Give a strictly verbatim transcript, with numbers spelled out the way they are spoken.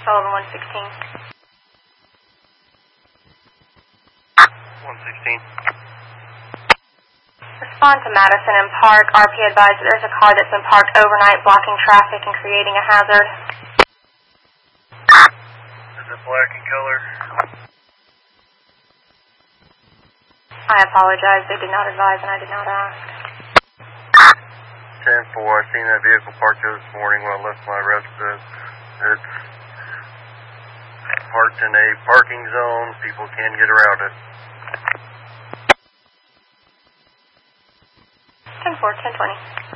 Sullivan one sixteen. one sixteen. Respond to Madison and Park. R P advised that there's a car that's been parked overnight blocking traffic and creating a hazard. Is it black in color? I apologize. They did not advise and I did not ask. ten four, I seen that vehicle parked there this morning when I left my residence. It's parked in a parking zone. People can get around it. ten four, ten twenty.